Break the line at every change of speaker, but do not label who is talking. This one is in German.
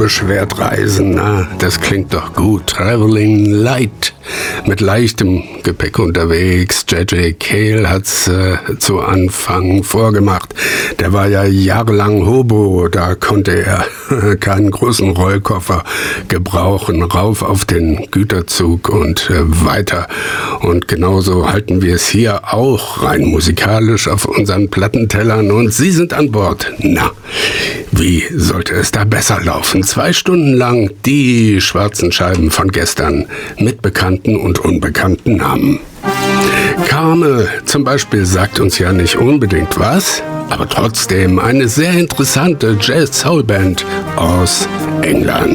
unbeschwert reisen, na, das klingt doch gut. Traveling light, mit leichtem Gepäck unterwegs. J.J. Cale hat's zu Anfang vorgemacht. Der war ja jahrelang Hobo, da konnte er keinen großen Rollkoffer gebrauchen. Rauf auf den Güterzug und weiter. Und genauso halten wir es hier auch rein musikalisch auf unseren Plattentellern und Sie sind an Bord. Na, wie sollte es da besser laufen? 2 Stunden lang die schwarzen Scheiben von gestern mit bekannten und unbekannten Namen. Carmel zum Beispiel sagt uns ja nicht unbedingt was, aber trotzdem eine sehr interessante Jazz-Soul-Band aus England.